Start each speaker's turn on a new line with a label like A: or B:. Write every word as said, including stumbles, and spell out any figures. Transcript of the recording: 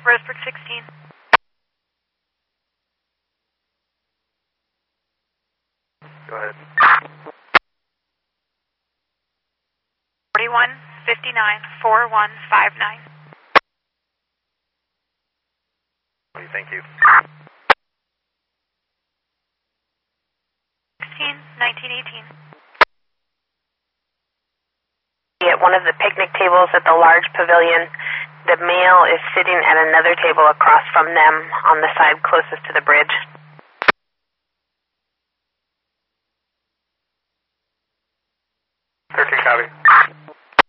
A: Rosebrook sixteen.
B: Go ahead.
A: forty-one fifty-nine four one five nine.
B: Thank you.
A: sixteen nineteen eighteen.
C: At one of the picnic tables at the large pavilion, the male is sitting at another table across from them on the side closest to the bridge.
B: thirteen, copy.